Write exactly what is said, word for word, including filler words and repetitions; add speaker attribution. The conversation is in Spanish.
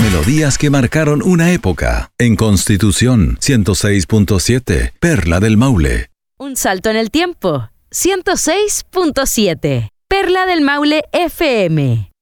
Speaker 1: melodías que marcaron una época. En Constitución ciento seis punto siete, Perla del Maule.
Speaker 2: Un salto en el tiempo. ciento seis punto siete, Perla del Maule F M.